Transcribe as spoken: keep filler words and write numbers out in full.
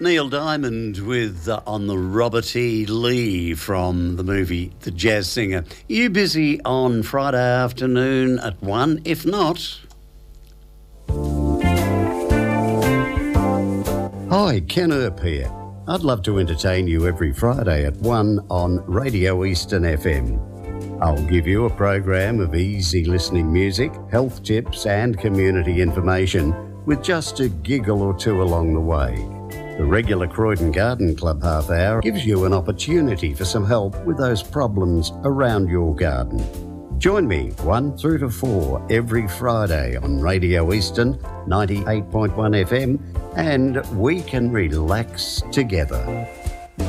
Neil Diamond with uh, on the Robert E. Lee from the movie The Jazz Singer. You busy on Friday afternoon at one? If not... Hi, Ken Earp here. I'd love to entertain you every Friday at one on Radio Eastern F M. I'll give you a program of easy listening music, health tips and community information with just a giggle or two along the way. The regular Croydon Garden Club half hour gives you an opportunity for some help with those problems around your garden. Join me one through to four every Friday on Radio Eastern ninety-eight point one F M and we can relax together.